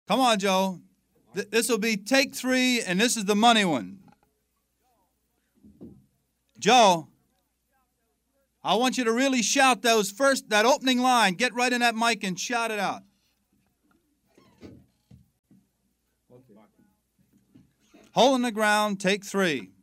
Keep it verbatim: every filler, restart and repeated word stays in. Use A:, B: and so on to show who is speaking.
A: Come on, Joe. Th- this will be take three, and this is the money one. Joe, I want you to really shout those first, that opening line. Get right in that mic and shout it out. Hole in the ground, take three.